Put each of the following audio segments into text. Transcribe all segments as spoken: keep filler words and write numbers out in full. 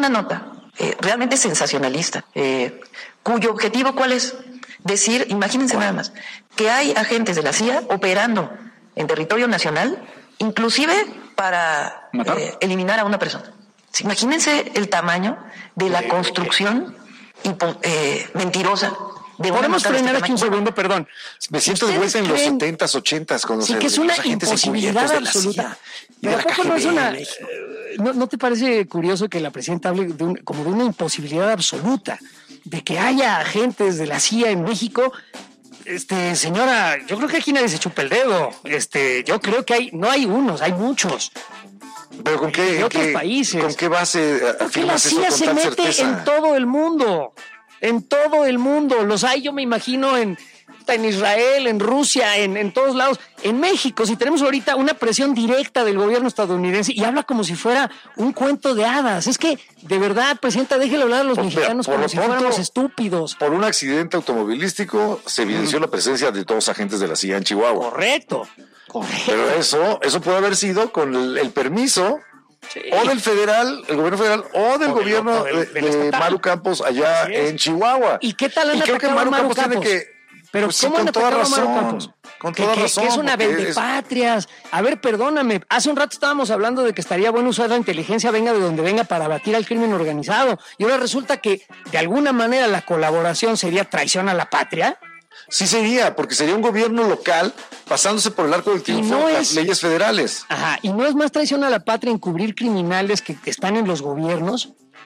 una nota eh, realmente sensacionalista, eh, cuyo objetivo, ¿cuál es? Decir, imagínense nada más, que hay agentes de la C I A operando en territorio nacional, inclusive para eh, eliminar a una persona. Imagínense el tamaño de la construcción eh, mentirosa. Podemos frenar aquí un segundo, perdón. Me siento de vuelta en los setentas, ochentas, cuando sí, se que es una imposibilidad absoluta. Pero ¿a poco no es una, ¿no, ¿no te parece curioso que la presidenta hable de un, como de una imposibilidad absoluta? De que haya agentes de la C I A en México. Este, señora, yo creo que aquí nadie se chupa el dedo. Este, yo creo que hay, no hay unos, hay muchos. ¿Pero con qué, de otros qué, países? ¿Con qué base Porque la C I A se mete certeza? En todo el mundo. En todo el mundo. Los hay, yo me imagino, en, en Israel, en Rusia, en, en todos lados. En México, si tenemos ahorita una presión directa del gobierno estadounidense y habla como si fuera un cuento de hadas. Es que, de verdad, presidenta, déjele hablar a los pues, mexicanos mira, como si pronto, fuéramos estúpidos. Por un accidente automovilístico se evidenció mm. la presencia de dos agentes de la C I A en Chihuahua. Correcto. Correcto. Pero eso, eso puede haber sido con el, el permiso sí. o del federal, el gobierno federal, o del o gobierno del, del, del de, de Maru Campos allá en Chihuahua. ¿Y qué tal anda creo que Maru, Maru Campos, Campos tiene que... Pero pues ¿cómo sí, anda con toda razón, Maru Campos? Con que, toda que, razón. Que es una vendepatrias. Es... A ver, perdóname. Hace un rato estábamos hablando de que estaría bueno usar la inteligencia, venga de donde venga, para abatir al crimen organizado. Y ahora resulta que, de alguna manera, la colaboración sería traición a la patria. Sí sería, porque sería un gobierno local pasándose por el arco del triunfo no las es... leyes federales. Ajá, y no es más traición a la patria encubrir criminales que están en los gobiernos,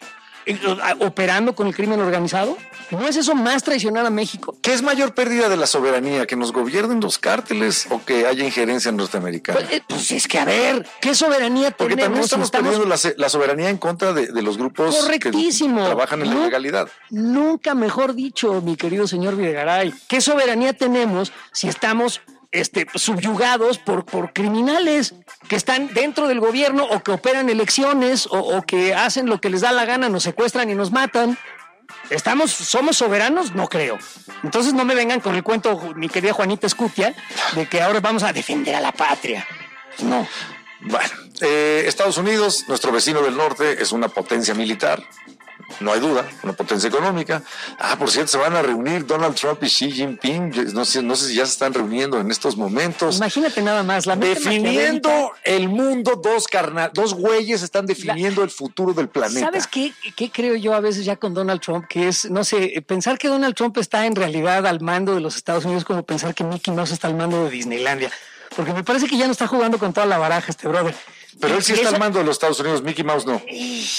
operando con el crimen organizado. ¿No es eso más traicionar a México? ¿Qué es mayor pérdida de la soberanía? ¿Que nos gobiernen los cárteles o que haya injerencia norteamericana? Pues, pues es que, a ver, ¿qué soberanía Porque tenemos? Porque también estamos, estamos perdiendo la, la soberanía en contra de, de los grupos Correctísimo. que trabajan en no, la ilegalidad. Nunca mejor dicho, mi querido señor Videgaray. ¿Qué soberanía tenemos si estamos este, subyugados por, por criminales que están dentro del gobierno o que operan elecciones o, o que hacen lo que les da la gana, nos secuestran y nos matan? ¿Estamos, somos soberanos? No creo. Entonces no me vengan con el cuento, mi querida Juanita Escutia, de que ahora vamos a defender a la patria. No. Bueno, eh, Estados Unidos, nuestro vecino del norte, es una potencia militar. No hay duda, una potencia económica. Ah, por cierto, se van a reunir Donald Trump y Xi Jinping. No sé, no sé si ya se están reuniendo en estos momentos. Imagínate nada más. La definiendo el mundo, dos carnal, dos güeyes están definiendo la... el futuro del planeta. ¿Sabes qué, qué creo yo a veces ya con Donald Trump? Que es, no sé, pensar que Donald Trump está en realidad al mando de los Estados Unidos como pensar que Mickey Mouse está al mando de Disneylandia. Porque me parece que ya no está jugando con toda la baraja este brother. Pero él sí está al mando de los Estados Unidos, Mickey Mouse no.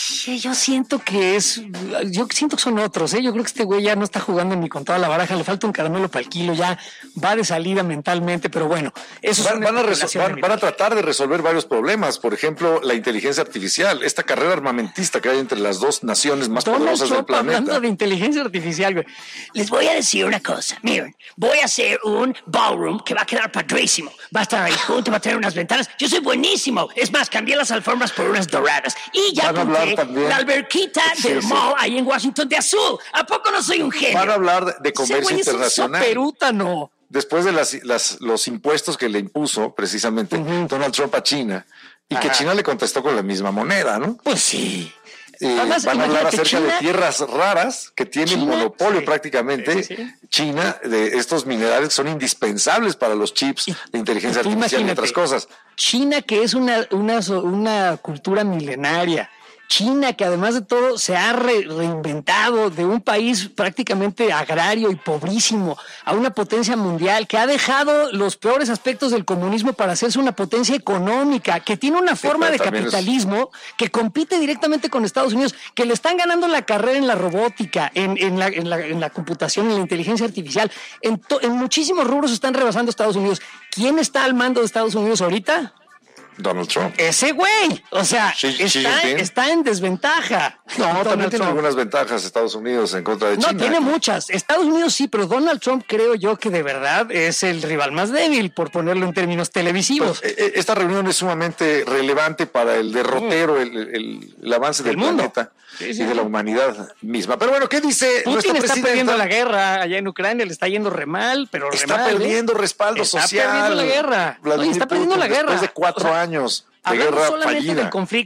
Yo siento que es, yo siento que son otros, ¿eh? Yo creo que este güey ya no está jugando ni con toda la baraja, le falta un caramelo para el kilo, ya va de salida mentalmente, pero bueno, eso van, van, a resol- van, van a tratar de resolver varios problemas, por ejemplo, la inteligencia artificial, esta carrera armamentista que hay entre las dos naciones más Donald poderosas Trump, del planeta. Hablando de inteligencia artificial, güey. Les voy a decir una cosa, miren, voy a hacer un ballroom que va a quedar padrísimo, va a estar ahí junto, va a tener unas ventanas, yo soy buenísimo, es más, cambié las alfombras por unas doradas y ya pinté la alberquita sí, del sí. mall ahí en Washington de azul. ¿A poco no soy un genio? Van a hablar de comercio internacional. Es un no. Después de las, las, los impuestos que le impuso precisamente uh-huh. Donald Trump a China y Ajá. que China le contestó con la misma moneda, ¿no? Pues sí. Eh, Además, van a hablar acerca China, de tierras raras que tienen China, monopolio sí, prácticamente sí, sí. China de estos minerales que son indispensables para los chips de inteligencia artificial y otras cosas. China, que es una, una, una cultura milenaria. China, que además de todo se ha re- reinventado de un país prácticamente agrario y pobrísimo a una potencia mundial, que ha dejado los peores aspectos del comunismo para hacerse una potencia económica, que tiene una forma sí, de capitalismo es... que compite directamente con Estados Unidos, que le están ganando la carrera en la robótica, en, en, la, en, la, en la computación, en la inteligencia artificial, en, to- en muchísimos rubros están rebasando a Estados Unidos. ¿Quién está al mando de Estados Unidos ahorita? Donald Trump. Ese güey, o sea, Xi, está, Xi está en desventaja. No, Donald también tiene Trump. algunas ventajas Estados Unidos en contra de no, China. No, tiene muchas. Estados Unidos sí, pero Donald Trump creo yo que de verdad es el rival más débil, por ponerlo en términos televisivos. Pues, esta reunión es sumamente relevante para el derrotero, mm. el, el, el avance del mundo. planeta sí, sí, y de la humanidad misma. Pero bueno, ¿qué dice Putin está presidenta? perdiendo la guerra allá en Ucrania, le está yendo re mal, pero re Está mal, perdiendo ¿eh? respaldo está social. Está perdiendo la guerra. Vladimir Oye, está perdiendo Putin, la guerra. Después de cuatro o sea, años de hablando guerra solamente fallida. del conflicto,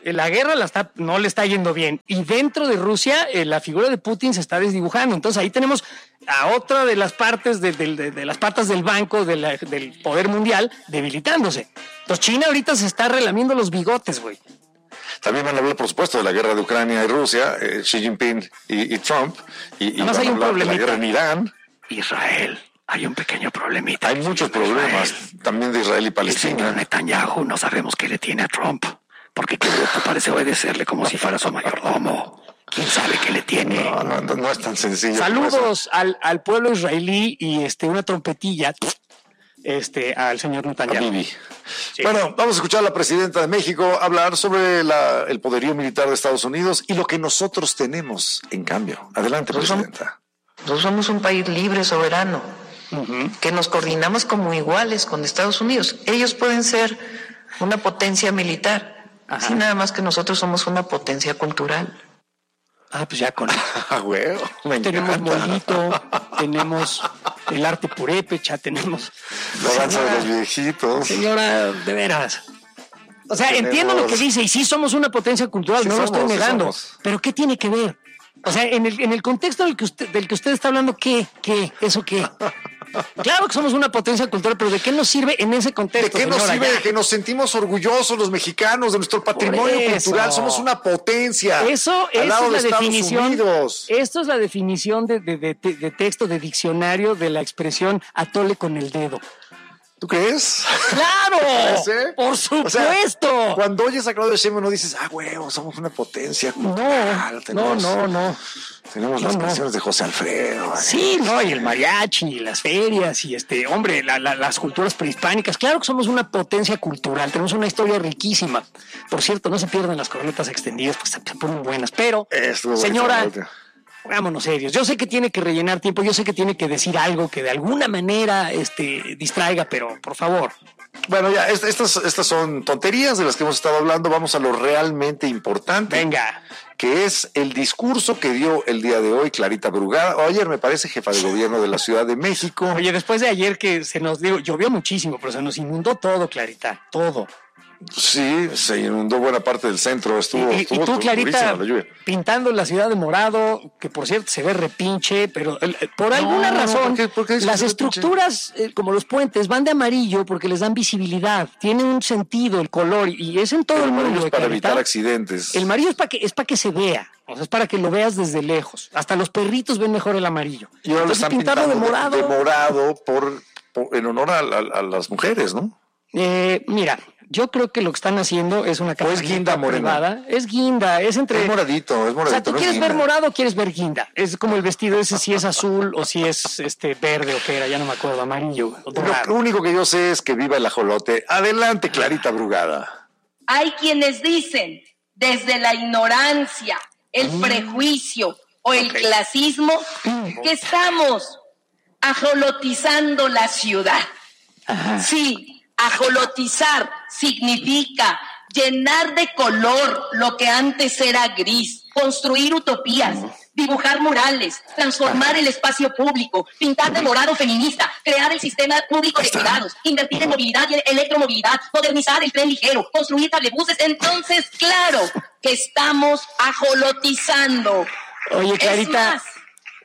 la guerra la está, no le está yendo bien. Y dentro de Rusia, eh, la figura de Putin se está desdibujando. Entonces ahí tenemos a otra de las partes de, de, de, de las patas del banco de la, del poder mundial debilitándose. Entonces China ahorita se está relamiendo los bigotes, güey. También van a hablar, por supuesto, de la guerra de Ucrania y Rusia, eh, Xi Jinping y, y Trump. Y, y Además hay un problemita. De la guerra en Irán. Israel. Hay un pequeño problemita. Hay muchos problemas Israel. También de Israel y El Palestina. señor Netanyahu no sabemos qué le tiene a Trump, porque qué bruto parece obedecerle como si fuera su mayordomo. ¿Quién sabe qué le tiene? No, no, no, no es tan sencillo. Saludos al, al pueblo israelí y este una trompetilla este, al señor Netanyahu. Sí. Bueno, vamos a escuchar a la presidenta de México hablar sobre la, el poderío militar de Estados Unidos y lo que nosotros tenemos en cambio. Adelante, Nosotros presidenta. Nosotros somos un país libre, soberano, uh-huh. que nos coordinamos como iguales con Estados Unidos. Ellos pueden ser una potencia militar, Ajá. así nada más que nosotros somos una potencia cultural. Ah, pues ya con ah, güey, tenemos molito, tenemos el arte purépecha, tenemos la danza de los viejitos. Señora, de veras. O sea, tenemos... entiendo lo que dice, y sí somos una potencia cultural, sí no somos, lo estoy negando, sí pero ¿qué tiene que ver? O sea, en el, en el contexto del que usted, del que usted está hablando, ¿qué? ¿Qué? ¿Eso qué? Claro que somos una potencia cultural, pero ¿de qué nos sirve en ese contexto? ¿De qué nos señora? sirve? Ya. Que nos sentimos orgullosos los mexicanos de nuestro patrimonio cultural. Somos una potencia. Eso, eso es la de definición. Unidos. Esto es la definición de, de, de, de texto, de diccionario, de la expresión atole con el dedo. ¿Tú crees? ¡Claro! ¿Eh? ¡Por supuesto! O sea, cuando oyes a Claudio Sheinbaum no dices, ah, huevo, somos una potencia cultural. No, tenemos, no, no, no. Tenemos no, las no. canciones de José Alfredo. Sí, no, y el mariachi, y las ferias, y este, hombre, la, la, las culturas prehispánicas. Claro que somos una potencia cultural, tenemos una historia riquísima. Por cierto, no se pierdan las cornetas extendidas, pues se ponen buenas. Pero, Esto, señora... Vámonos serios. Yo sé que tiene que rellenar tiempo, yo sé que tiene que decir algo que de alguna manera este, distraiga, pero por favor. Bueno, ya, estas, estas son tonterías de las que hemos estado hablando. Vamos a lo realmente importante. Venga. Que es el discurso que dio el día de hoy Clarita Brugada, o ayer me parece, jefa de gobierno de la Ciudad de México. Oye, después de ayer que se nos dio, llovió muchísimo, pero se nos inundó todo, Clarita, todo. Sí, se inundó buena parte del centro. Estuvo, y, estuvo y tú, Clarita, la pintando la ciudad de morado, que por cierto se ve repinche, pero el, por no, alguna razón, ¿por qué, por qué las estructuras, eh, como los puentes, van de amarillo porque les dan visibilidad, tienen un sentido el color, y es en todo el, el mundo. Es para Clarita, evitar accidentes. El amarillo es para que, es para que se vea. O sea, es para que lo veas desde lejos. Hasta los perritos ven mejor el amarillo. Y ahora Entonces, lo están pintarlo de morado. De, de morado por, por, en honor a, a, a las mujeres, ¿no? Eh, mira, yo creo que lo que están haciendo es una casa es guinda privada. Es guinda, es entre... Es moradito, es moradito. O sea, ¿tú no quieres es ver morado o quieres ver guinda? Es como el vestido ese, si es azul o si es este verde o qué era, ya no me acuerdo, amarillo. O lo único que yo sé es que viva el ajolote. Adelante, Clarita Brugada. Hay quienes dicen, desde la ignorancia, el mm. prejuicio o el okay. clasismo, mm. que estamos ajolotizando la ciudad. Ajá. Sí, ajolotizar significa llenar de color lo que antes era gris, construir utopías, uh-huh. dibujar murales, transformar uh-huh. el espacio público, pintar de morado feminista, crear el sistema público de cuidados, invertir uh-huh. en movilidad y electromovilidad, modernizar el tren ligero, construir cablebuses. Entonces, claro que estamos ajolotizando. Oye, Clarita. Es más,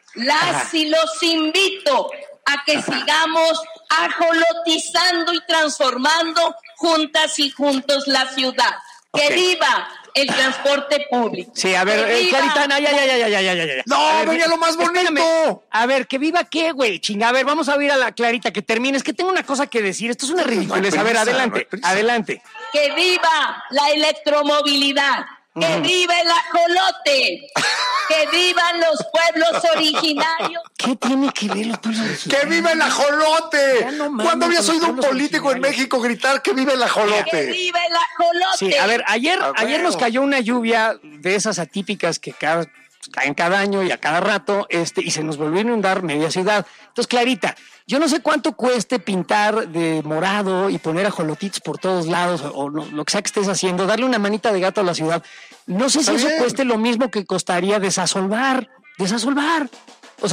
las y los invito a que sigamos ajolotizando y transformando juntas y juntos la ciudad. Okay. ¡Que viva el transporte público! Sí, a ver, eh, Clarita, no, ya, ya, ya, ya, ya, ya, ya. No, venía lo más bonito. Espérame. A ver, ¿que viva qué, güey? Chinga, a ver, vamos a oír a la Clarita que termine. Es que tengo una cosa que decir. Esto es una ridiculez. No a ver, adelante, no adelante. ¡Que viva la electromovilidad! ¡Que mm. viva el ajolote! ¡Que vivan los pueblos originarios! ¿Qué tiene que ver los pueblos originarios? ¡Que viva el ajolote! No mames, ¿cuándo habías oído un político en México gritar que viva el ajolote? ¡Que viva el ajolote! Sí, a ver, ayer, a ayer nos cayó una lluvia de esas atípicas que cada, caen cada año y a cada rato, este, y se nos volvió a inundar media ciudad. Entonces, Clarita, yo no sé cuánto cueste pintar de morado y poner ajolotitos por todos lados, o, o lo, lo que sea que estés haciendo, darle una manita de gato a la ciudad. No sé si eso cueste lo mismo que costaría desasolvar, desasolvar. O sea,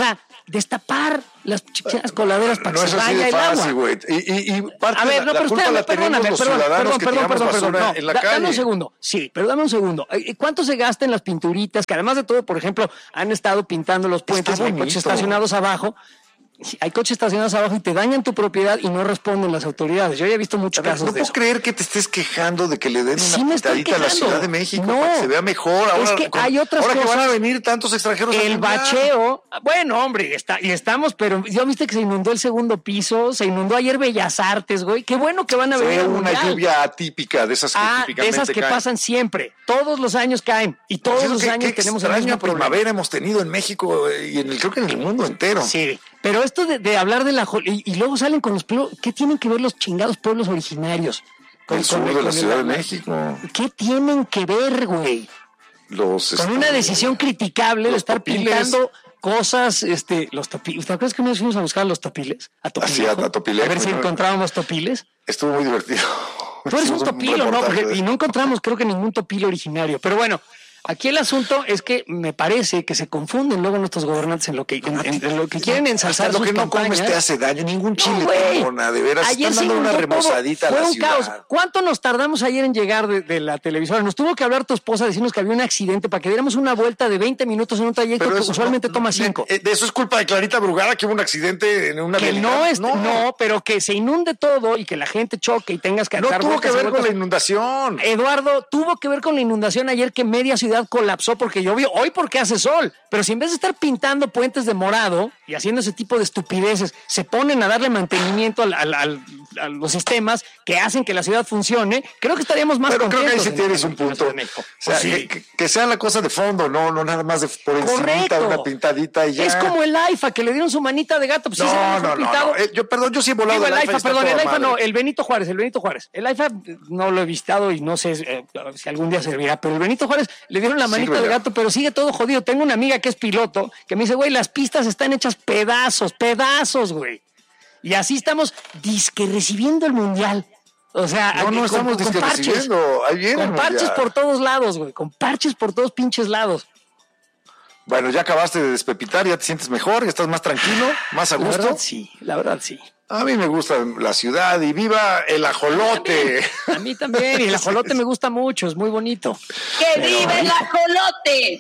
destapar las chiquitas coladeras para no que se es así vaya de el fácil, agua. güey. Y, y, y parte A ver, de no, la, pero la culpa espérame, la tenemos perdóname, los perdón, ciudadanos perdón, que perdón, tiramos perdón, perdón, basura no, en la da- calle. dame un segundo, sí, pero dame un segundo. Eh, ¿Cuánto se gasta en las pinturitas? Que además de todo, por ejemplo, han estado pintando los puentes, Está hay bonito. coches estacionados abajo. Sí, hay coches estacionados abajo y te dañan tu propiedad y no responden las autoridades. Yo ya he visto muchos A ver, casos no de puedo eso. creer que te estés quejando de que le den Sí una me estoy pintadita a la quejando. Ciudad de México No. para que se vea mejor. Ahora, Es que con- hay otras ahora que van a cosas. venir tantos extranjeros. a El comprar. bacheo, bueno, hombre, está, y estamos, pero ya viste que se inundó el segundo piso, se inundó ayer Bellas Artes, güey. Qué bueno que van a venir Fue al una Mundial. lluvia atípica, de esas que Ah, de típicamente esas que caen. pasan siempre. Todos los años caen. Y todos Pues eso, los qué- años qué tenemos el extraña mismo problema. primavera hemos tenido en México eh, y en el, creo que en el mundo entero. Sí, pero esto de, de hablar de la... jo- Y, y luego salen con los... pueblos- ¿Qué tienen que ver los chingados pueblos originarios? Con, El sur con- de la con Ciudad de la- México. ¿Qué tienen que ver, güey? Los, Con este, una decisión criticable de los estar topiles. pintando cosas, este, los topiles. ¿Te acuerdas que una vez fuimos a buscar los topiles? A Así, a- a Topilejo, A ver si ¿no? encontrábamos topiles. Estuvo muy divertido. Tú eres un Hicimos topilo, ¿no? reportaje Porque- de y eso. no encontramos, creo que ningún topilo originario. Pero bueno, aquí el asunto es que me parece que se confunden luego nuestros gobernantes en lo que, en, en- en lo que quieren ensalzar Hasta lo sus que no comes campañas. te hace daño, ningún chile No, güey. perdona, de veras. Ayer Están se dando una inundó todo. remozadita a Fue la un ciudad. caos. ¿Cuánto nos tardamos ayer en llegar de, de la televisora? Nos tuvo que hablar tu esposa, decirnos que había un accidente para que diéramos una vuelta de veinte minutos en un trayecto que eso usualmente no- toma de- cinco. De, eso es culpa de Clarita Brugada, que hubo un accidente en una Que vialidad. no es, no. pero que se inunde todo y que la gente choque y tengas que No dar tuvo que vueltas y ver con vueltas. la inundación. Eduardo, tuvo que ver con la inundación ayer que media ciudad colapsó porque llovió. Hoy porque hace sol. Pero si en vez de estar pintando puentes de morado y haciendo ese tipo de estupideces, se ponen a darle mantenimiento al- al- al- a los sistemas que hacen que la ciudad funcione, creo que estaríamos más Pero creo que ahí contentos. sí en- tienes un en la punto. Ciudad de México. O sea, Pues sí. que, que- que sea la cosa de fondo, no, no nada más de por encimita, Correcto. una pintadita y ya. Es como el AIFA, que le dieron su manita de gato. Pues sí, se ve No, mejor no, no, pintado. no. Eh, yo, perdón, yo sí he volado Digo, el del AIFA, y está perdón, el toda AIFA no, madre. el Benito Juárez, el Benito Juárez. El AIFA no lo he visitado y no sé eh, si algún día servirá, pero el Benito Juárez le dieron la manita Sirve de ya. gato, pero sigue todo jodido. Tengo una amiga que es piloto que me dice, güey, las pistas están hechas pedazos, pedazos, güey. Y así estamos disque recibiendo el mundial. O sea, No, aquí no con- estamos con disque parches. recibiendo. Ahí viene el Con parches mundial. por todos lados, güey. Con parches por todos pinches lados. Bueno, ya acabaste de despepitar, ya te sientes mejor, ya estás más tranquilo, más a La gusto. verdad, sí. La verdad, sí. A mí me gusta la ciudad y viva el ajolote. A mí también. Y el ajolote me gusta mucho. Es muy bonito. ¡Que vive el ajolote!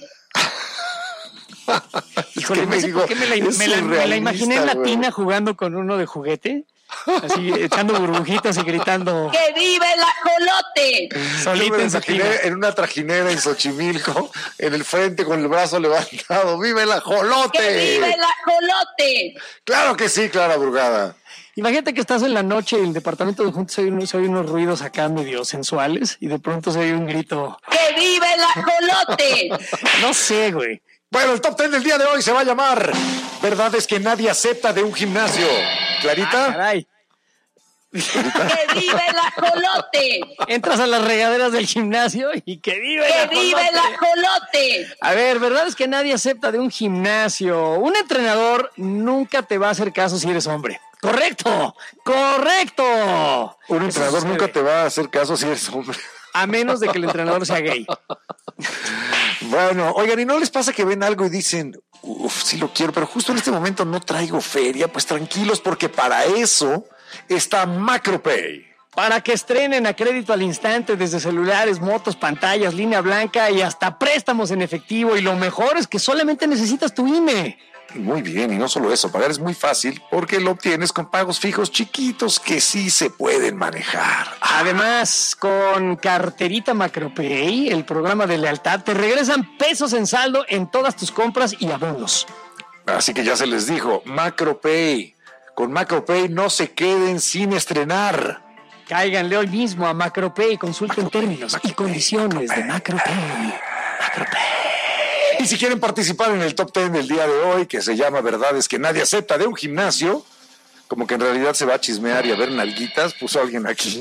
Híjole, que no sé México por qué me la, es me la- me la imaginé en surrealista, la güey. tina jugando con uno de juguete, así echando burbujitas y gritando ¡Que vive el ajolote! Yo me solito lo en su imaginé tina. en una trajinera en Xochimilco, en el frente con el brazo levantado. ¡Viva el ajolote! ¡Que vive el ajolote! Claro que sí, Clara Brugada. Imagínate que estás en la noche y en el departamento de juntos se oyen unos, se oyen unos ruidos acá medio sensuales y de pronto se oye un grito. ¡Que vive el ajolote! No sé, güey. Bueno, el top ten del día de hoy se va a llamar Verdades que nadie acepta de un gimnasio. Ah, ¿Clarita? caray. ¡Que vive el ajolote! Entras a las regaderas del gimnasio y que vive el ¡Que vive el ajolote. ajolote! A ver, verdad es que nadie acepta de un gimnasio. Un entrenador nunca te va a hacer caso si eres hombre. Correcto, correcto. Un Eso entrenador sucede. nunca te va a hacer caso si eres hombre. A menos de que el entrenador sea gay. Bueno, oigan, ¿y no les pasa que ven algo y dicen, uff, sí lo quiero, pero justo en este momento no traigo feria? Pues tranquilos, porque para eso está MacroPay. Para que estrenen a crédito al instante desde celulares, motos, pantallas, línea blanca y hasta préstamos en efectivo. Y lo mejor es que solamente necesitas tu I M E. Muy bien, y no solo eso, pagar es muy fácil porque lo obtienes con pagos fijos chiquitos que sí se pueden manejar. Además, con Carterita MacroPay, el programa de lealtad, te regresan pesos en saldo en todas tus compras y abonos. Así que ya se les dijo, MacroPay. Con MacroPay no se queden sin estrenar. Cáiganle hoy mismo a MacroPay, consulten términos y condiciones de MacroPay. MacroPay. Y si quieren participar en el top ten del día de hoy, que se llama Verdades que nadie acepta de un gimnasio, como que en realidad se va a chismear y a ver nalguitas, puso alguien aquí.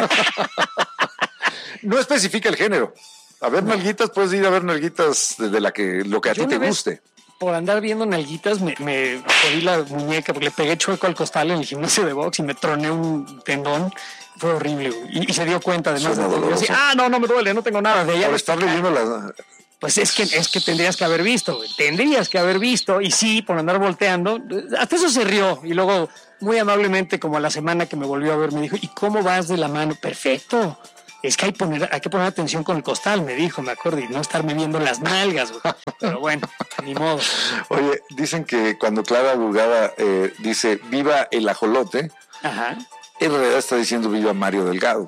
No especifica el género. A ver nalguitas, puedes ir a ver nalguitas desde la que, lo que a Yo ti te una vez, guste. Por andar viendo nalguitas, me, me jodí la muñeca porque le pegué chueco al costal en el gimnasio de box y me troné un tendón. Fue horrible, güey. Y, y se dio cuenta además de Suena todo. Yo así, doloroso. ah, no, no me duele, no tengo nada de ella. Por estarle viendo las... Pues es que, es que tendrías que haber visto, güey. Tendrías que haber visto. Y sí, por andar volteando, hasta eso se rió. Y luego, muy amablemente, como a la semana que me volvió a ver, me dijo, ¿y cómo vas de la mano? Perfecto. Es que hay, poner, hay que poner atención con el costal, me dijo, me acuerdo, y no estarme viendo las nalgas, güey. Pero bueno, ni modo. Oye, dicen que cuando Clara Burgada eh, dice viva el ajolote, Ajá. en realidad está diciendo viva Mario Delgado.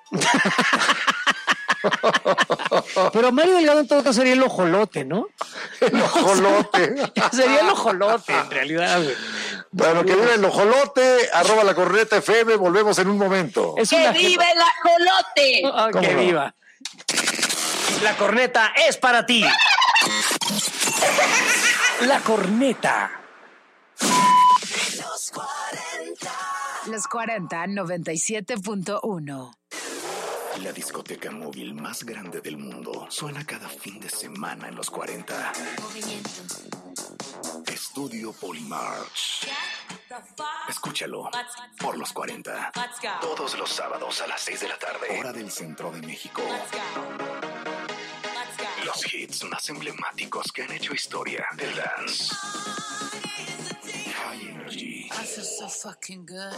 Pero Mario Delgado en todo caso sería el ojolote, ¿no? El ojolote. Sería el ojolote, en realidad, güey. Bueno, que viva el ojolote, arroba la corneta F M, volvemos en un momento. Es ¡Que una- viva el ajolote! Oh, ¿Cómo que no? viva. La corneta es para ti. La corneta. Los cuarenta, noventa y siete punto uno. La discoteca móvil más grande del mundo suena cada fin de semana en los cuarenta. Estudio Polymarch. Escúchalo por los cuarenta. Todos los sábados a las seis de la tarde, hora del centro de México. Los hits más emblemáticos que han hecho historia del dance. High Energy. I feel so fucking good.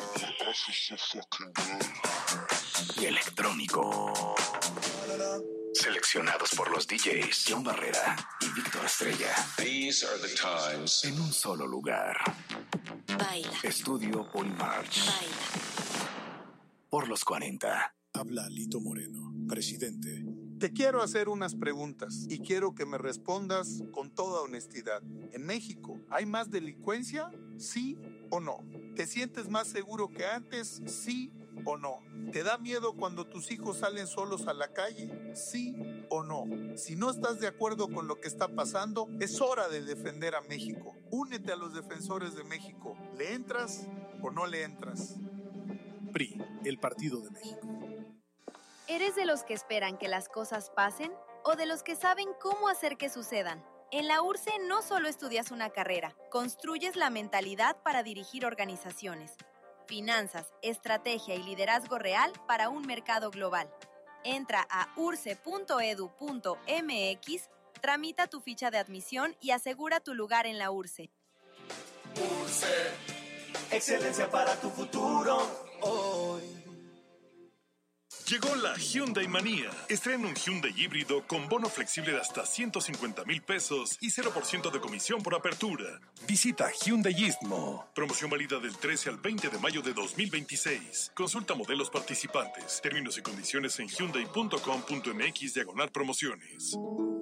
Y electrónico. Seleccionados por los D Js John Barrera y Víctor Estrella. These are the times. En un solo lugar. Baila, Estudio Polymarch. baila. Por los cuarenta. Habla Lito Moreno, presidente. Te quiero hacer unas preguntas y quiero que me respondas con toda honestidad. ¿En México hay más delincuencia? ¿Sí o no? ¿Te sientes más seguro que antes? ¿Sí o no? ¿Te da miedo cuando tus hijos salen solos a la calle? ¿Sí o no? Si no estás de acuerdo con lo que está pasando, es hora de defender a México. Únete a los defensores de México. ¿Le entras o no le entras? P R I, el Partido de México. ¿Eres de los que esperan que las cosas pasen o de los que saben cómo hacer que sucedan? En la U R S E no solo estudias una carrera, construyes la mentalidad para dirigir organizaciones, finanzas, estrategia y liderazgo real para un mercado global. Entra a urce punto edu punto mx, tramita tu ficha de admisión y asegura tu lugar en la U R S E. U R S E, excelencia para tu futuro hoy. Llegó la Hyundai Manía. Estrena un Hyundai híbrido con bono flexible de hasta ciento cincuenta mil pesos y cero por ciento de comisión por apertura. Visita Hyundai Istmo. Promoción válida del trece al veinte de mayo de dos mil veintiséis. Consulta modelos participantes. Términos y condiciones en hyundai punto com punto mx diagonal promociones.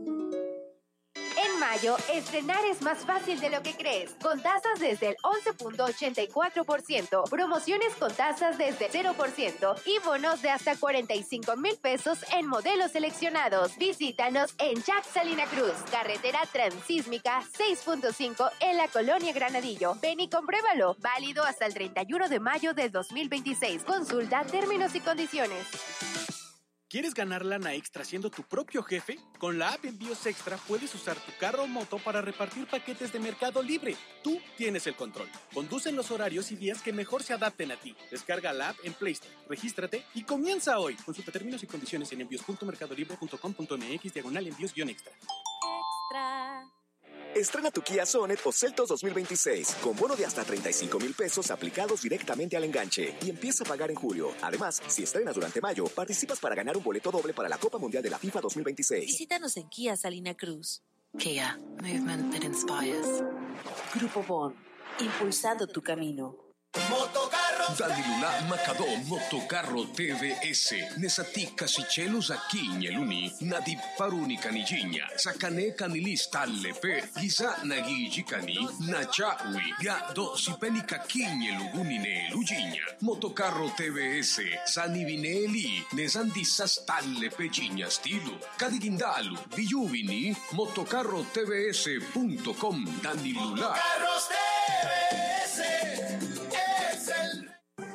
En mayo, estrenar es más fácil de lo que crees, con tasas desde el once punto ochenta y cuatro por ciento, promociones con tasas desde cero por ciento y bonos de hasta cuarenta y cinco mil pesos en modelos seleccionados. Visítanos en Jack Salina Cruz, carretera Transísmica seis punto cinco en la Colonia Granadillo. Ven y compruébalo, válido hasta el treinta y uno de mayo de dos mil veintiséis. Consulta términos y condiciones. ¿Quieres ganar lana extra siendo tu propio jefe? Con la app Envíos Extra puedes usar tu carro o moto para repartir paquetes de Mercado Libre. Tú tienes el control. Conduce en los horarios y días que mejor se adapten a ti. Descarga la app en Play Store, regístrate y comienza hoy. Consulta términos y condiciones en envíos punto mercado libre punto com punto mx diagonal envíos guión extra. Extra. Estrena tu Kia Sonet o Seltos dos mil veintiséis con bono de hasta treinta y cinco mil pesos aplicados directamente al enganche y empieza a pagar en julio. Además, si estrenas durante mayo, participas para ganar un boleto doble para la Copa Mundial de la FIFA dos mil veintiséis. Visítanos en Kia Salina Cruz. Kia, movement that inspires. Grupo Bon, impulsando tu camino. Dalilula Macadó Motocarro T V S Nesati Casichelos aquí Ñeluni Nadip Paruni Canilliña Sacane Canilis Tallepe Giza Nagiji Cani Nachawi Gado Sipenica Quiñelugunine Lugiña Motocarro T V S Sanivineli Nesandisas Tallepe Giña Stilu Cadigindalu Villuvini Motocarro T V S punto com Danilula. ¿Qué está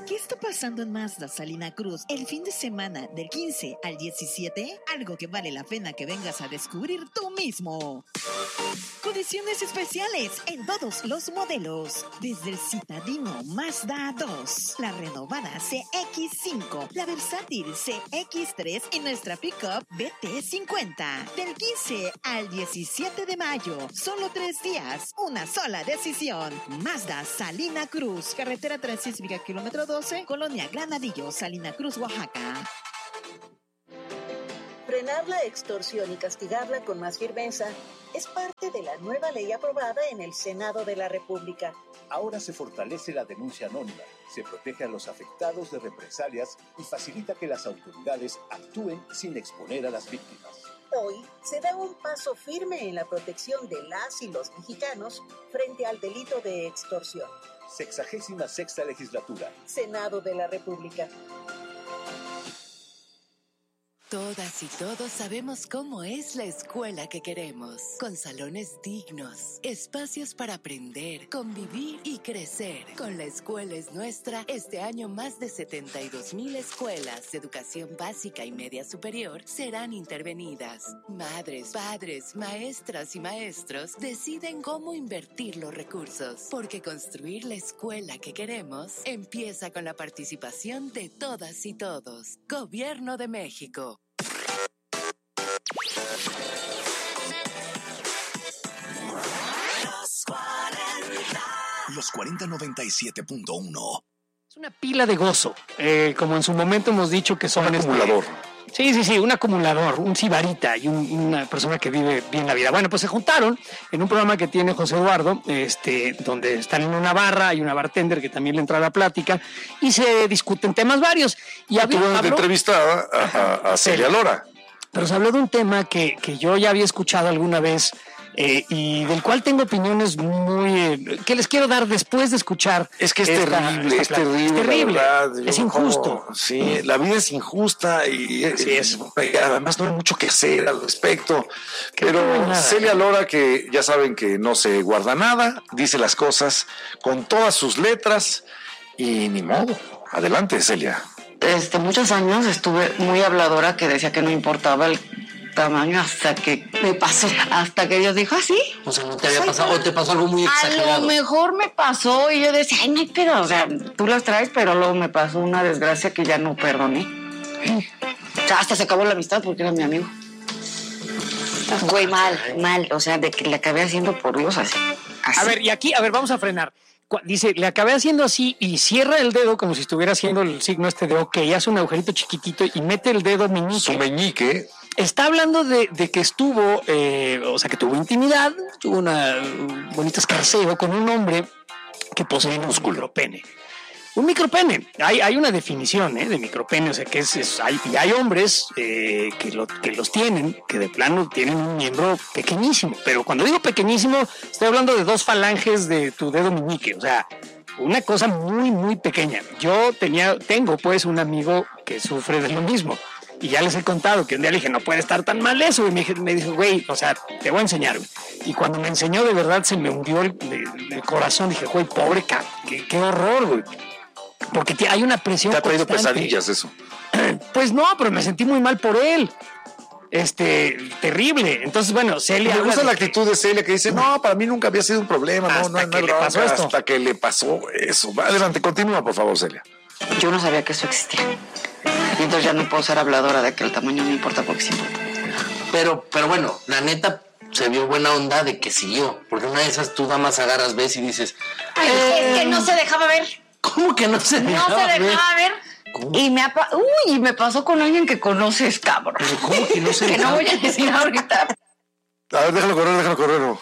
pasando en Mazda Salina Cruz el fin de semana del quince al diecisiete? Algo que vale la pena que vengas a descubrir tú mismo. Condiciones especiales en todos los modelos. Desde el citadino Mazda dos, la renovada C X cinco, la versátil C X tres y nuestra pickup B T cincuenta. Del quince al diecisiete de mayo, solo tres días, una sola decisión. Mazda Salina Cruz, carretera transísmica kilómetro doce, Colonia Granadillo, Salina Cruz, Oaxaca. Frenar la extorsión y castigarla con más firmeza es parte de la nueva ley aprobada en el Senado de la República. Ahora se fortalece la denuncia anónima, se protege a los afectados de represalias y facilita que las autoridades actúen sin exponer a las víctimas. Hoy se da un paso firme en la protección de las y los mexicanos frente al delito de extorsión. Sexagésima sexta legislatura. Senado de la República. Todas y todos sabemos cómo es la escuela que queremos, con salones dignos, espacios para aprender, convivir y crecer. Con La Escuela es Nuestra, este año más de setenta y dos mil escuelas de educación básica y media superior serán intervenidas. Madres, padres, maestras y maestros deciden cómo invertir los recursos, porque construir la escuela que queremos empieza con la participación de todas y todos. Gobierno de México. Los cuarenta noventa y siete punto uno. Es una pila de gozo, eh, como en su momento hemos dicho que son... Un acumulador. Este, sí, sí, sí, un acumulador, un sibarita y un, una persona que vive bien la vida. Bueno, pues se juntaron en un programa que tiene José Eduardo, este, donde están en una barra, hay una bartender que también le entra a la plática y se discuten temas varios. Y había, tuvo una habló, entrevistada a, a, a Celia Lora. Pero se habló de un tema que, que yo ya había escuchado alguna vez eh, y del cual tengo opiniones muy... Eh, que les quiero dar después de escuchar. Es que es esta, terrible, esta es terrible, es terrible, verdad, es injusto. Como, sí, la vida es injusta y es, es, además no hay mucho que hacer al respecto. Pero no Celia Lora, que ya saben que no se guarda nada, dice las cosas con todas sus letras y ni modo. Adelante, Celia. Este, muchos años estuve muy habladora, que decía que no importaba el tamaño hasta que me pasó, hasta que Dios dijo, ¿ah, sí? O sea, ¿no te había pasado o te pasó algo muy exagerado? A lo mejor me pasó y yo decía, ay, no hay pedo, o sea, tú las traes, pero luego me pasó una desgracia que ya no perdoné. O sea, hasta se acabó la amistad porque era mi amigo. Güey, mal, mal, o sea, de que le acabé haciendo por Dios así. así. A ver, y aquí, a ver, vamos a frenar. Dice, le acabé haciendo así y cierra el dedo como si estuviera haciendo el signo este de ok, hace un agujerito chiquitito y mete el dedo meñique. Su meñique. Está hablando de, de que estuvo, eh, o sea, que tuvo intimidad, tuvo una, un bonito escarceo con un hombre que posee un micropene. Un micropene. Hay, hay una definición ¿eh? de micropene, o sea, que es, es hay, y hay hombres eh, que, lo, que los tienen, que de plano tienen un miembro pequeñísimo. Pero cuando digo pequeñísimo, estoy hablando de dos falanges de tu dedo meñique, o sea, una cosa muy, muy pequeña. Yo tenía, tengo pues un amigo que sufre de lo mismo. Y ya les he contado que un día le dije, no puede estar tan mal eso. Y me, me dijo, güey, o sea, te voy a enseñar. Güey. Y cuando me enseñó, de verdad se me hundió el, el, el corazón. Dije, güey, pobre, ca, qué, qué horror, güey. Porque hay una presión ¿Te ha traído constante. Pesadillas eso? Pues no, pero me sentí muy mal por él. Este, terrible. Entonces, bueno, Celia... Me gusta la que... actitud de Celia que dice, no, para mí nunca había sido un problema. Hasta no, no, que no, le no, pasó hasta esto. Hasta que le pasó eso. Adelante, continúa, por favor, Celia. Yo no sabía que eso existía. Y entonces ya no puedo ser habladora de que el tamaño no importa porque sí importa. Pero, pero bueno, la neta se vio buena onda de que siguió. Porque una de esas tú nada más agarras, ves y dices... Ay, eh, es que no se dejaba ver. ¿Cómo que no se dejaba No se dejaba ver? ver? Y me, apa- Uy, y me pasó con alguien que conoces, cabrón. ¿Pero cómo que no se Que dejaba? no voy a decir ahorita. A ver, déjalo correr, déjalo correr. No.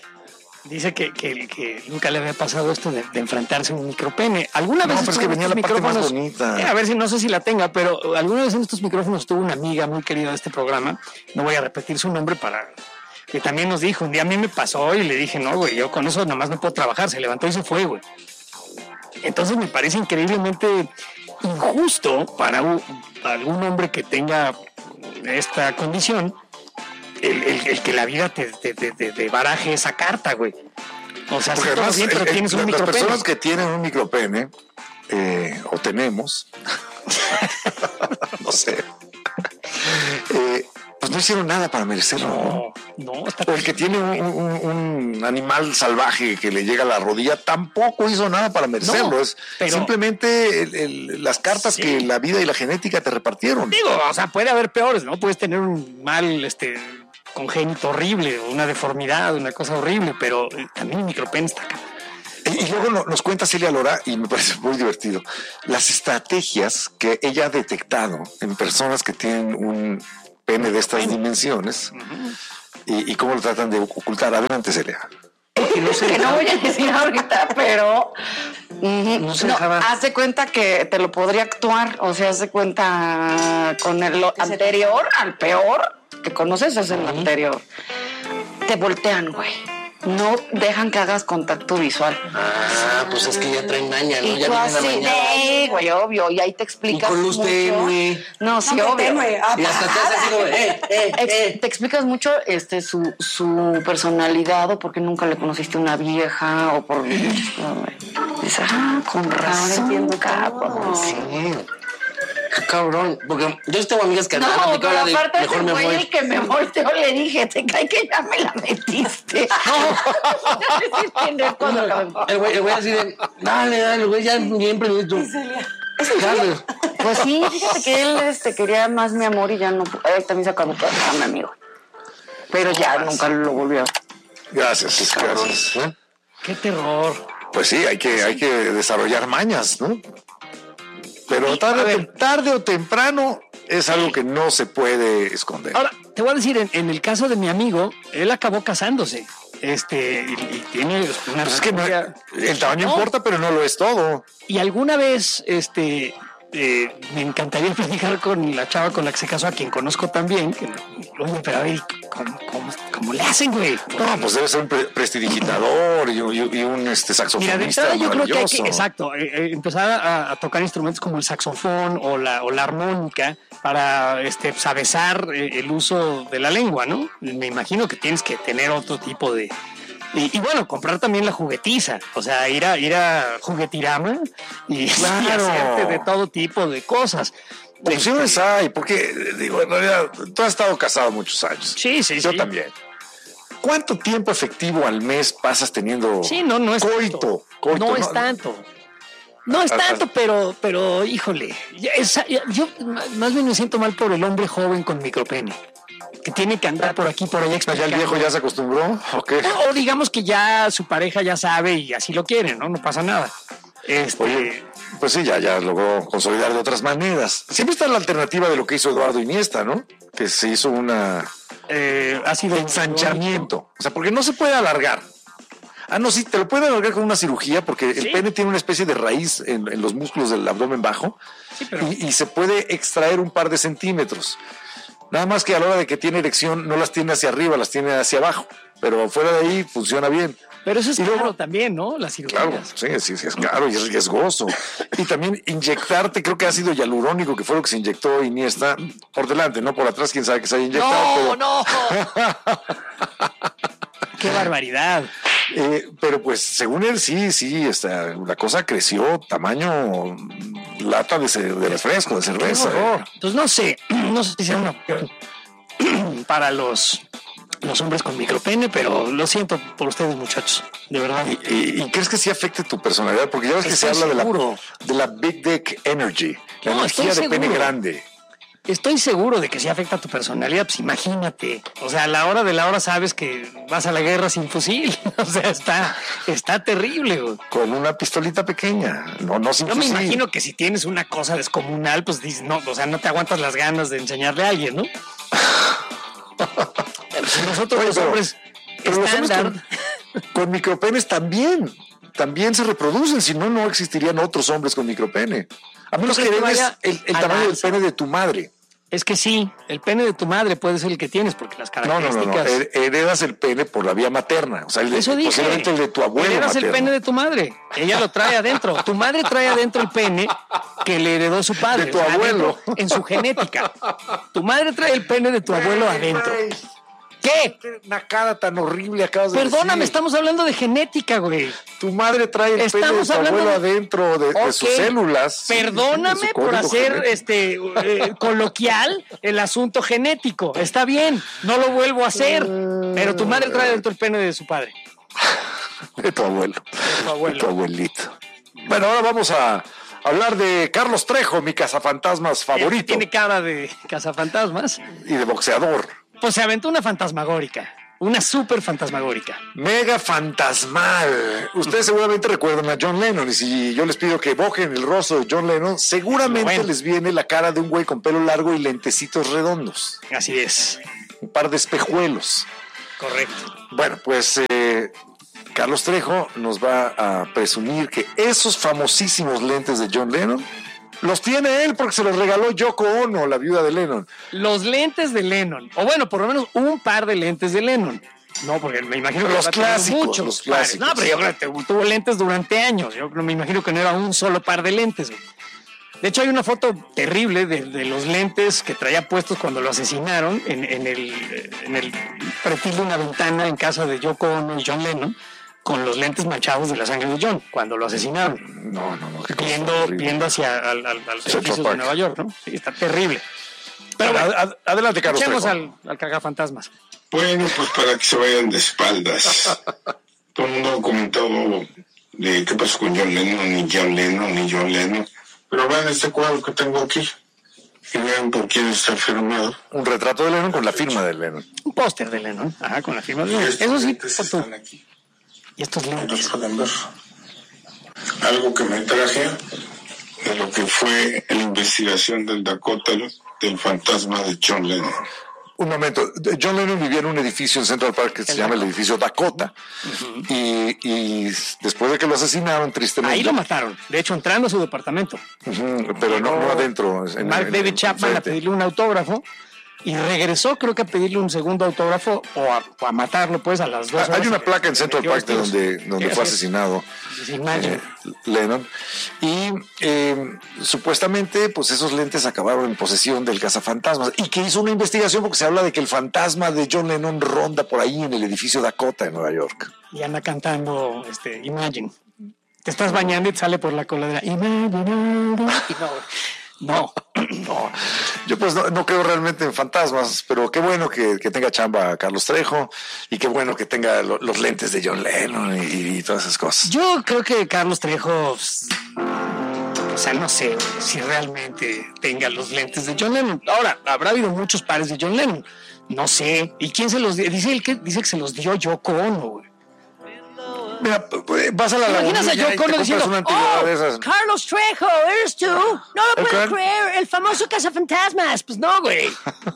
Dice que, que, que nunca le había pasado esto de, de enfrentarse a un micropene. ¿Alguna No, vez pero es que venía la parte más bonita. Eh, a ver si no sé si la tenga, pero alguna vez en estos micrófonos tuvo una amiga muy querida de este programa. No voy a repetir su nombre para... Que también nos dijo, un día a mí me pasó y le dije, no, güey, yo con eso nada más no puedo trabajar. Se levantó y se fue, güey. Entonces me parece increíblemente injusto para un, algún hombre que tenga esta condición el, el, el que la vida te, te, te, te, te baraje esa carta, güey. O sea, porque si además, bien, pero el, tienes un las micropene. personas que tienen un micropene eh, o tenemos, no sé, eh, pues no hicieron nada para merecerlo. No, no. Está O el que tiene un, un, un animal salvaje que le llega a la rodilla tampoco hizo nada para merecerlo. No, es pero- simplemente el- el- las cartas Sí. que la vida y la genética te repartieron. Digo, o sea, puede haber peores, ¿no? Puedes tener un mal, este, congénito horrible, una deformidad, una cosa horrible, pero eh, también el micropene está acá. Y, y luego no- nos cuenta Celia Lora, y me parece muy divertido, las estrategias que ella ha detectado en personas que tienen un pene de estas dimensiones y, y cómo lo tratan de ocultar. Adelante, Celia. Que no, que no voy a decir ahorita, pero ujú, No se no, dejaba. haz de cuenta que te lo podría actuar, o sea, haz de cuenta con el lo anterior al peor que conoces es el anterior. Te voltean, güey. No dejan que hagas contacto visual. Ah, pues es que ya traen maña, ¿no? Y Ya tú vienen así amañados. de, güey, obvio, y ahí te explicas con luz mucho. tenue. No, sí, No, obvio. tenue, ah, Y hasta te haces así como, eh, eh, Ex- eh. Te explicas mucho este, su, su personalidad o porque nunca le conociste una vieja o por... Dices, ah, con razón, cabrón. Sí. Qué cabrón. Porque yo tengo amigas que No, han aplicado pero la de aparte mejor ese me güey voy. el que me volteó le dije, te cae que ya me la metiste. El güey, el güey así de, dale, dale, el güey ya bien prendido. Dale. Pues sí, fíjate que él este, quería más mi amor y ya no. Él también se acabó con mi amigo. Pero ya nunca lo volvió. Gracias, gracias. Qué terror. Pues sí, hay que, hay que desarrollar mañas, ¿no? Pero tarde, o tem- tarde o temprano es algo que no se puede esconder. Ahora, te voy a decir, en, en el caso de mi amigo, él acabó casándose. Este, y, y tiene una. Pues es que no- familia- el tamaño No. importa, pero no lo es todo. Y alguna vez, este, eh, me encantaría platicar con la chava con la que se casó, a quien conozco también. Que, oye, pero a ver, ¿cómo, cómo, cómo le hacen, güey? No, pues debe ser un pre- prestidigitador y, un- y un este, Mira, de saxofonista entrada yo creo que hay maravilloso. que, exacto, eh, eh, empezar a, a tocar instrumentos como el saxofón o la, o la armónica para este, sabezar eh, el uso de la lengua, ¿no? Me imagino que tienes que tener otro tipo de... Y, y bueno, comprar también la juguetiza, o sea, ir a, ir a Juguetirama y, y Claro. hacerte de todo tipo de cosas. Opciones hay, porque, digo, en realidad, tú has estado casado muchos años. Sí, sí, Yo sí. también. ¿Cuánto tiempo efectivo al mes pasas teniendo Sí, no, no es coito? tanto. Coito, no es tanto. No es Ah, ah, tanto, pero, pero, híjole, ya es- ya- yo más bien me siento mal por el hombre joven con micropene, que tiene que andar por aquí, por allá ¿Ya explicando. el viejo ya se acostumbró? ¿O qué? O digamos que ya su pareja ya sabe y así lo quiere, ¿no? No pasa nada. Este, Oye, pues sí, ya, ya logró consolidar de otras maneras. Siempre está la alternativa de lo que hizo Eduardo Iniesta, ¿no? Que se hizo una eh, ha sido ensanchamiento. O sea, porque no se puede alargar. Ah, no, sí, te lo puede alargar con una cirugía porque el Sí. pene tiene una especie de raíz en, en los músculos del abdomen bajo Sí, pero- y, y se puede extraer un par de centímetros. Nada más que a la hora de que tiene erección no las tiene hacia arriba, las tiene hacia abajo. Pero fuera de ahí funciona bien. Pero eso es Y luego- claro también, ¿no? Las cirugías. Claro, sí, sí, sí, es caro y es riesgoso. Y también inyectarte, creo que ácido hialurónico, que fue lo que se inyectó Iniesta, por delante, no por atrás, quién sabe que se haya inyectado. No, pero, no. Qué barbaridad. eh, pero pues según él, sí, sí, esta, la cosa creció tamaño lata de, ce- de refresco, de cerveza. Qué horror. Pues no sé, no sé si sea una opción para los, los hombres con micropene, pero lo siento por ustedes, muchachos, de verdad. ¿Y, y- y crees que sí afecte tu personalidad? Porque ya ves que Estoy se habla de la, seguro. de la Big Dick Energy, la No, energía estoy de pene seguro. grande. Estoy seguro de que sí afecta a tu personalidad, pues imagínate. O sea, a la hora de la hora sabes que vas a la guerra sin fusil. O sea, está, está terrible, güey. Con una pistolita pequeña, no, no sin Yo me fusil. imagino que si tienes una cosa descomunal, pues dices, no, o sea, no te aguantas las ganas de enseñarle a alguien, ¿no? Pero si nosotros Oye, los pero- hombres Pero los hombres estándar, con, con micropenes también, también se reproducen, si no, no existirían otros hombres con micropene. A menos ¿Tú que crees que heredes vaya el, el a tamaño la del alza? pene de tu madre. es que sí, el pene de tu madre puede ser el que tienes, porque las No, no, no, características... no. her- Heredas el pene por la vía materna. O sea, el de- Eso dije. posiblemente el de tu abuelo Heredas el materno. pene de tu madre. Ella lo trae adentro. Tu madre trae adentro el pene que le heredó su padre. De tu o sea, abuelo. adentro, en su genética. Tu madre trae el pene de tu abuelo adentro. ¿Qué? Una cara tan horrible acabas de Perdóname, decir. estamos hablando de genética, güey. Tu madre trae el pelo de tu abuelo de... adentro de, okay. de sus células. Perdóname sí, por hacer genético. este eh, coloquial el asunto genético. Está bien, no lo vuelvo a hacer. Uh, pero tu madre trae dentro el pene de su padre. De tu abuelo. De tu abuelo. De tu abuelito. Bueno, ahora vamos a hablar de Carlos Trejo, mi cazafantasmas favorito. Tiene cara de cazafantasmas. Y de boxeador. Pues se aventó una fantasmagórica. Una súper fantasmagórica. Mega fantasmal. Ustedes seguramente recuerdan a John Lennon. Y si yo les pido que evoquen el rostro de John Lennon, seguramente bueno. les viene la cara de un güey con pelo largo y lentecitos redondos. Así es. Un par de espejuelos. Correcto. Bueno, pues eh, Carlos Trejo nos va a presumir que esos famosísimos lentes de John Lennon los tiene él porque se los regaló Yoko Ono, la viuda de Lennon. Los lentes de Lennon, o bueno, por lo menos un par de lentes de Lennon. No, porque me imagino que los clásicos, muchos los clásicos. No, pero yo creo que tuvo lentes durante años. Yo me imagino que no era un solo par de lentes. De hecho, hay una foto terrible de, de los lentes que traía puestos cuando lo asesinaron en, en el, en el perfil de una ventana en casa de Yoko Ono y John Lennon, con los lentes manchados de la sangre de John, cuando lo asesinaron. No, no, no. Viendo, viendo hacia al, al, al edificios de Nueva York, ¿no? Sí, está terrible. Pero bueno, ad, adelante, Carlos. Escuchemos al, al cagafantasmas. Bueno, pues para que se vayan de espaldas. Todo el mundo ha comentado de qué pasó con John Lennon, ni John Lennon, ni John Lennon. Pero vean este cuadro que tengo aquí. Y vean por quién está firmado. Un retrato de Lennon con la firma de Lennon. Un póster de Lennon. Ajá, con la firma de Lennon. Eso sí, por tú. Aquí. Y estos lentes. Pueden ver. Algo que me traje de lo que fue la investigación del Dakota del fantasma de John Lennon. Un momento, John Lennon vivía en un edificio en Central Park que se llama el edificio Dakota. Uh-huh. y, y después de que lo asesinaron, tristemente... Ahí lo mataron, de hecho entrando a su departamento. Uh-huh, pero no, no adentro. En, Mark en, David en, Chapman frente. A pedirle un autógrafo. Y regresó, creo que a pedirle un segundo autógrafo o a, o a matarlo, pues, a las dos horas. Hay una placa en Central Park de donde, donde fue asesinado eh, Lennon. Y eh, supuestamente, pues, esos lentes acabaron en posesión del cazafantasmas. Y que hizo una investigación porque se habla de que el fantasma de John Lennon ronda por ahí en el edificio Dakota en Nueva York. Y anda cantando este, Imagine. Te estás bañando y te sale por la coladera. Imagine. No, no. Yo pues no, no creo realmente en fantasmas, pero qué bueno que, que tenga chamba Carlos Trejo y qué bueno que tenga lo, los lentes de John Lennon y, y todas esas cosas. Yo creo que Carlos Trejo, o sea, no sé si realmente tenga los lentes de John Lennon. Ahora, habrá habido muchos pares de John Lennon, no sé. ¿Y quién se los dio? Dice el que dice que se los dio Yoko Ono, güey. Mira, vas a la laguna y te compras diciendo, una antigüedad oh, de esas. Carlos Trejo, ¿eres tú? No lo puedo ¿El creer, el famoso cazafantasmas. Pues no, güey.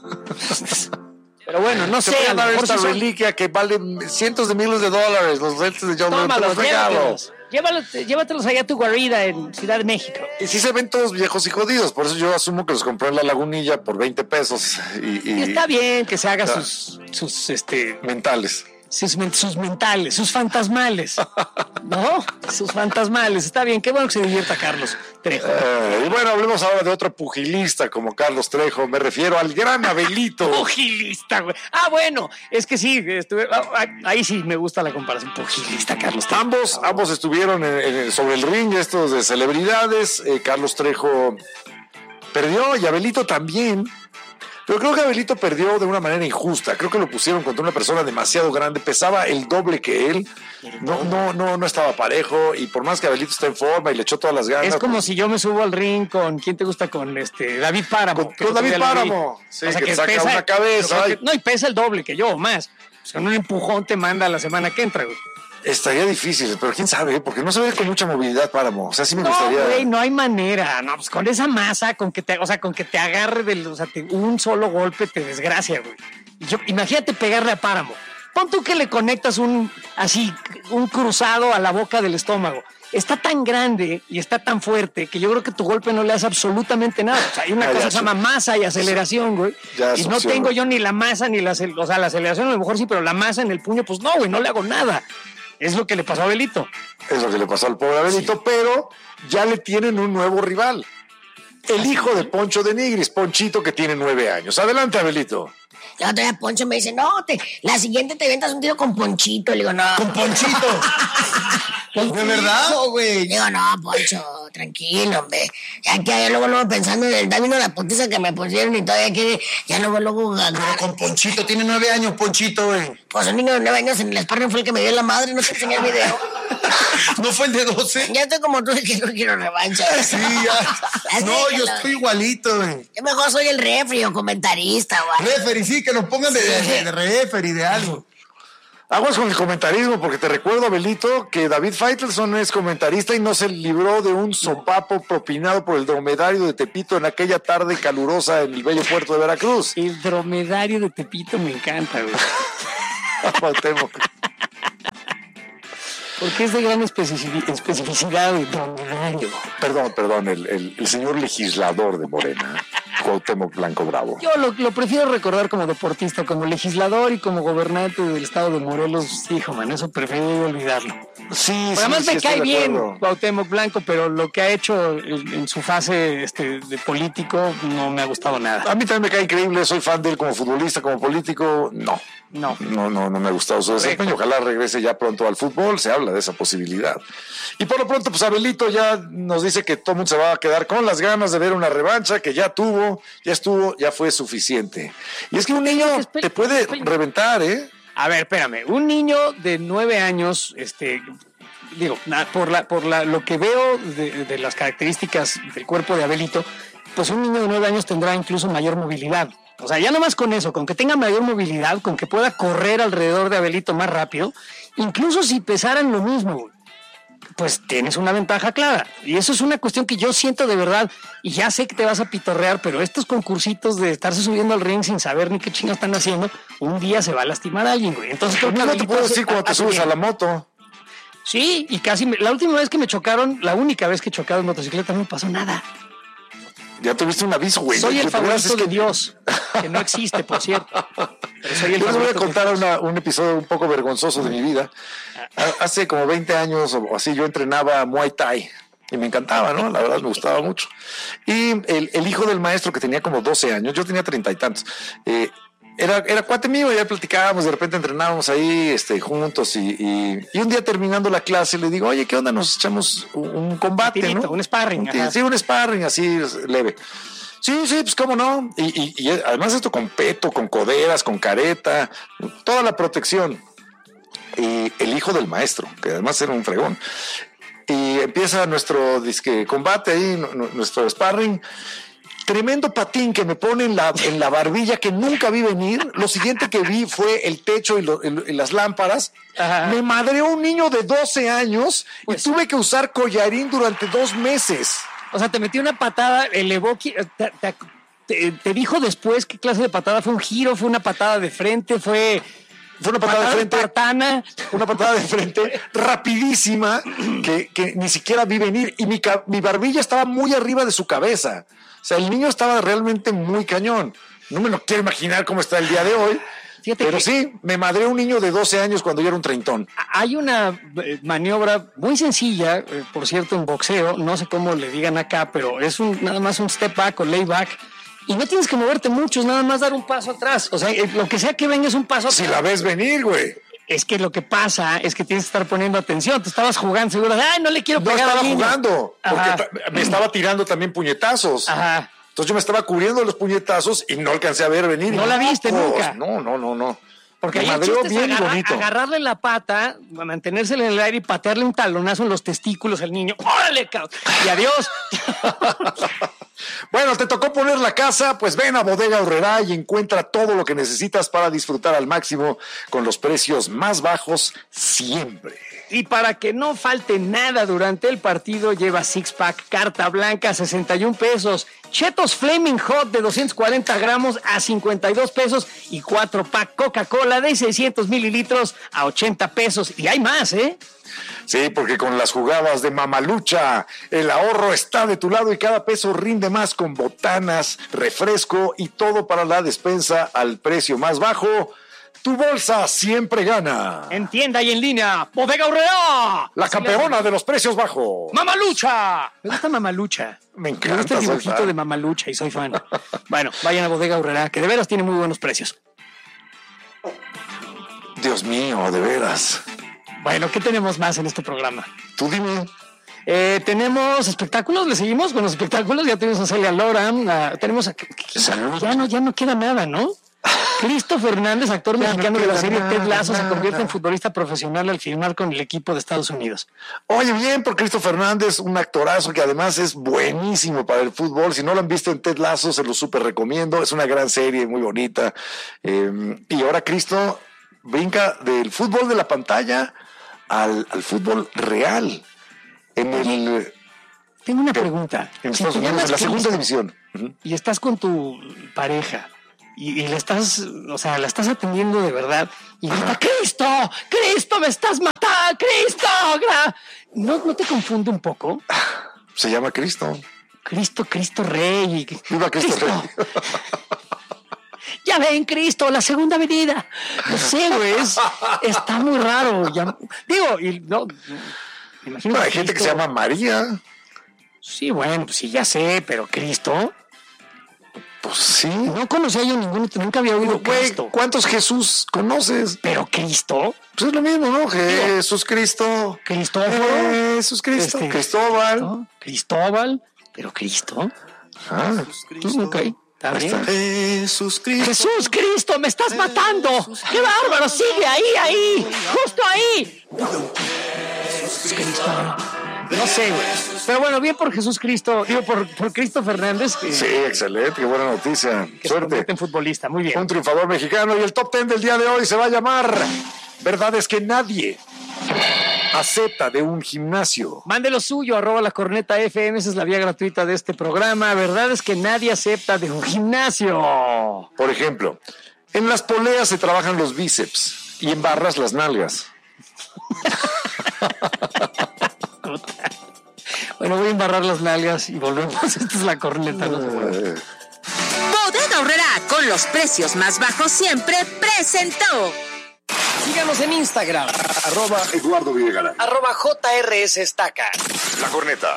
Pero bueno, no se sé. Te voy a dar esta si reliquia son... que vale cientos de miles de dólares, los lentes de John Lennon. Tómalos, llévatelos. Llévalos, llévatelos allá a tu guarida en Ciudad de México. Y sí se ven todos viejos y jodidos, por eso yo asumo que los compré en la Lagunilla por veinte pesos. Y, y, y está bien que se haga ya. sus, sus este, mentales. Sus, sus mentales, sus fantasmales, ¿no? Sus fantasmales. Está bien, qué bueno que se divierta Carlos Trejo. Eh, y bueno, hablemos ahora de otro pugilista como Carlos Trejo. Me refiero al gran Abelito. Pugilista, güey. Ah, bueno, es que sí, estuve, ahí sí me gusta la comparación. Pugilista, Carlos Trejo. Ambos, ambos estuvieron en, en, sobre el ring, estos de celebridades. Eh, Carlos Trejo perdió y Abelito también. Pero creo que Abelito perdió de una manera injusta. Creo que lo pusieron contra una persona demasiado grande. Pesaba el doble que él. No, no, no, no estaba parejo. Y por más que Abelito está en forma y le echó todas las ganas. Es como pues, si yo me subo al ring con ¿quién te gusta? Con este David Páramo. Con, con David Páramo. Sí, o sea, que, que saca pesa, una cabeza. Que, no, y pesa el doble que yo o más. O sea, un empujón te manda la semana que entra, güey. Estaría difícil, pero quién sabe, porque no se ve con mucha movilidad Páramo. O sea, sí me no, gustaría. Güey, no hay manera. No, pues con esa masa, con que te, o sea, con que te agarre del, o sea, te, un solo golpe te desgracia, güey. Y yo, imagínate pegarle a Páramo. Pon tú que le conectas un así, un cruzado a la boca del estómago. Está tan grande y está tan fuerte que yo creo que tu golpe no le hace absolutamente nada. O sea, hay una ah, cosa que se llama masa y aceleración, güey. Ya y no opción, tengo yo ni la masa ni la, o sea, la aceleración a lo mejor sí, pero la masa en el puño, pues no, güey, no le hago nada. Es lo que le pasó a Abelito. Es lo que le pasó al pobre Abelito, sí. Pero ya le tienen un nuevo rival. El hijo de Poncho de Nigris, Ponchito, que tiene nueve años. Adelante, Abelito. La otra vez Poncho me dice, no, te, la siguiente te avientas un tiro con Ponchito. Le digo, no. ¿Con Ponchito? ¿De verdad? Güey. Digo, no, Poncho, tranquilo, hombre. Ya que ya luego, luego pensando en el Davino, la putiza que me pusieron y todavía quiere, ya luego, luego... Pero con Ponchito, tiene nueve años, Ponchito, güey. Pues un niño de nueve años en el sparring fue el que me dio la madre, no te enseñé el video. ¿No fue el de doce? Ya estoy como tú, que no quiero revancha. Sí, ya. No, yo estoy igualito, güey. Yo mejor soy el refri o comentarista, güey. Refri, sí, que nos pongan de, de, de refri, de algo. Aguas con el comentarismo, porque te recuerdo, Abelito, que David Faitelson es comentarista y no se libró de un sopapo propinado por el dromedario de Tepito en aquella tarde calurosa en el bello puerto de Veracruz. El dromedario de Tepito me encanta, güey. Porque es de gran especific- especificidad de dromedario. Perdón, perdón, el, el, el señor legislador de Morena, Cuauhtémoc Blanco Bravo. Yo lo, lo prefiero recordar como deportista, como legislador y como gobernante del estado de Morelos. Hijo, man, eso prefiero olvidarlo. Sí, pero sí, además sí, me cae bien acuerdo. Cuauhtémoc Blanco, pero lo que ha hecho en, en su fase este, de político no me ha gustado nada. A mí también me cae increíble, soy fan de él como futbolista, como político, no. No. No, no, no me ha gustado su desempeño. Ojalá regrese ya pronto al fútbol, se habla de esa posibilidad. Y por lo pronto, pues Abelito ya nos dice que todo el mundo se va a quedar con las ganas de ver una revancha, que ya tuvo, ya estuvo, ya fue suficiente. Y es que un niño te puede reventar, ¿eh? A ver, espérame, un niño de nueve años, este, digo, por la, por la, lo que veo de, de las características del cuerpo de Abelito, pues un niño de nueve años tendrá incluso mayor movilidad. O sea, ya nomás con eso, con que tenga mayor movilidad, con que pueda correr alrededor de Abelito más rápido, incluso si pesaran lo mismo, pues tienes una ventaja clara. Y eso es una cuestión que yo siento de verdad, y ya sé que te vas a pitorrear, pero estos concursitos de estarse subiendo al ring sin saber ni qué chingados están haciendo, un día se va a lastimar a alguien, güey. Entonces, creo que no te puedo decir cuando te subes a la moto. Sí, y casi, me, la última vez que me chocaron, la única vez que he chocado en motocicleta, no me pasó nada. Ya tuviste un aviso, güey. Soy el favorito es que... de Dios, que no existe, por cierto. Pero soy el Yo les voy a favorito contar de una, un episodio un poco vergonzoso de mi vida. Hace como veinte años o así yo entrenaba Muay Thai y me encantaba, ¿no? La verdad me gustaba mucho. Y el, el hijo del maestro, que tenía como doce años, yo tenía treinta y tantos, eh, Era, era cuate mío, ya platicábamos, de repente entrenábamos ahí este, juntos y, y, y un día terminando la clase le digo, oye, ¿qué onda? Nos echamos un, un combate, un tirito, ¿no? Un sparring. Un, sí, un sparring así leve. Sí, sí, pues cómo no. Y, y, y además esto con peto, con coderas, con careta, toda la protección. Y el hijo del maestro, que además era un fregón. Y empieza nuestro disque combate ahí, nuestro sparring. Tremendo patín que me pone en la, en la barbilla que nunca vi venir. Lo siguiente que vi fue el techo y, lo, el, y las lámparas. Ajá. Me madreó un niño de doce años pues, y tuve que usar collarín durante dos meses. O sea, te metió una patada, elevó, te, te, te, te dijo después qué clase de patada, fue un giro, fue una patada de frente, fue... Fue una patada, patada de frente, espartana. Una patada de frente rapidísima que, que ni siquiera vi venir. Y mi, mi barbilla estaba muy arriba de su cabeza. O sea, el niño estaba realmente muy cañón. No me lo quiero imaginar cómo está el día de hoy. Fíjate pero que sí, me madré un niño de doce años cuando yo era un treintón. Hay una maniobra muy sencilla, eh, por cierto, en boxeo. No sé cómo le digan acá, pero es un, nada más un step back o lay back. Y no tienes que moverte mucho, es nada más dar un paso atrás. O sea, lo que sea que venga es un paso atrás. Si la ves venir, güey. Es que lo que pasa es que tienes que estar poniendo atención. Tú estabas jugando, seguro. Ay, no le quiero no pegar. No estaba al niño. jugando, Ajá. porque me estaba tirando también puñetazos. Ajá. Entonces yo me estaba cubriendo los puñetazos y no alcancé a ver venir. No la viste nunca. No, no, no, no. Porque ahí el chiste es agarrar, bonito. agarrarle la pata, mantenérsela en el aire y patearle un talonazo en los testículos al niño. ¡Órale, cabrón! Y adiós. Bueno, te tocó poner la casa, pues ven a Bodega Aurrerá y encuentra todo lo que necesitas para disfrutar al máximo con los precios más bajos siempre. Y para que no falte nada durante el partido, lleva six pack carta blanca a sesenta y un pesos, Chetos Flaming Hot de doscientos cuarenta gramos a cincuenta y dos pesos y cuatro pack Coca-Cola de seiscientos mililitros a ochenta pesos. Y hay más, ¿eh? Sí, porque con las jugadas de Mamalucha, el ahorro está de tu lado y cada peso rinde más con botanas, refresco y todo para la despensa al precio más bajo. Tu bolsa siempre gana. En tienda y en línea, Bodega Aurrerá. La campeona de los precios bajos. ¡Mamalucha! Me gusta Mamalucha. Me encanta. Me gusta el dibujito de Mamalucha y soy fan. Bueno, vayan a Bodega Aurrerá, que de veras tiene muy buenos precios. Dios mío, de veras. Bueno, ¿qué tenemos más en este programa? Tú dime. Eh, tenemos espectáculos, le seguimos con los espectáculos. Ya tenemos a Celia Lora, a, tenemos a, ya no, ya no queda nada, ¿no? Cristo Fernández, actor ya mexicano no de la serie nada, Ted Lasso, nada. Se convierte en futbolista profesional al firmar con el equipo de Estados Unidos. Oye, bien por Cristo Fernández, un actorazo que además es buenísimo para el fútbol. Si no lo han visto en Ted Lasso, se lo súper recomiendo. Es una gran serie, muy bonita. Eh, y ahora Cristo brinca del fútbol de la pantalla al, al fútbol real. En el, Tengo una pregunta. En Estados Unidos, en la segunda división. Y estás con tu pareja y, y la estás, o sea, la estás atendiendo de verdad y grita, ¡Cristo! ¡Cristo! ¡Me estás matando! ¡Cristo! ¿No, ¿No te confunde un poco? Se llama Cristo. Cristo, Cristo Rey. Viva Cristo, Cristo. Rey. Ya ven, Cristo, la segunda venida. No sé, güey, es, está muy raro. Ya, digo, y no... Me imagino bueno, hay gente que se llama María. Sí, bueno, pues sí, ya sé, pero Cristo. Pues sí. No conocía yo ninguno, nunca había oído Güey, Cristo. ¿Cuántos Jesús conoces? Pero Cristo. Pues es lo mismo, ¿no? Jesús Cristo. Cristóforo. Jesús Cristo. Este, Cristóbal. Cristóbal. Pero Cristo. Ah, Cristo. Ok. Está bien. Jesús Cristo. Jesús Cristo, me estás matando. ¡Qué bárbaro! Sigue ahí, ahí. Justo ahí. Jesús Cristo. No sé, güey. Pero bueno, bien por Jesús Cristo, digo, por, por Cristo Fernández. Que, sí, excelente, qué buena noticia. Que Suerte. En futbolista, muy bien. Un triunfador mexicano y el top ten del día de hoy se va a llamar Verdad es que nadie acepta de un gimnasio. Mande lo suyo, arroba la corneta F M, esa es la vía gratuita de este programa. Verdad es que nadie acepta de un gimnasio. Por ejemplo, en las poleas se trabajan los bíceps y en barras las nalgas. Bueno, voy a embarrar las nalgas y volvemos. Esta es la corneta. No se puede. Bodega Aurrera, con los precios más bajos siempre, presentó. Síganos en Instagram. Arroba Eduardo Villarreal. Arroba J R S Estaca. La corneta.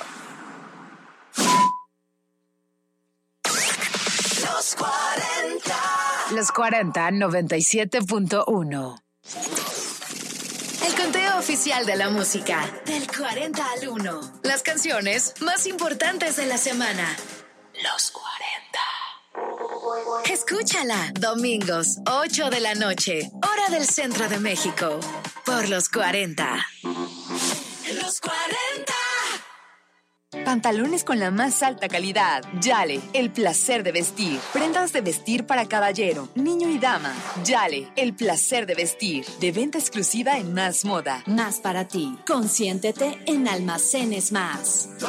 Los cuarenta. Los cuarenta, noventa y siete punto uno. El conteo oficial de la música. Del cuarenta al uno. Las canciones más importantes de la semana. Los cuarenta. Escúchala. Domingos, ocho de la noche. Hora del centro de México. Por los cuarenta. Los cuarenta. Pantalones con la más alta calidad. Yale, el placer de vestir. Prendas de vestir para caballero, niño y dama. Yale, el placer de vestir. De venta exclusiva en Más Moda. Más para ti. Consiéntete en Almacenes Más.